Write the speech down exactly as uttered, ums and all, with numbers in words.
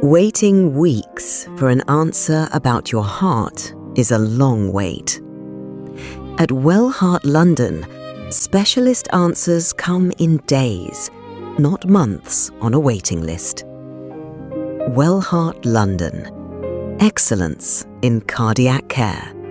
Waiting weeks for an answer about your heart is a long wait. At Wellheart London, specialist answers come in days, not months on a waiting list. Wellheart London. Excellence in cardiac care.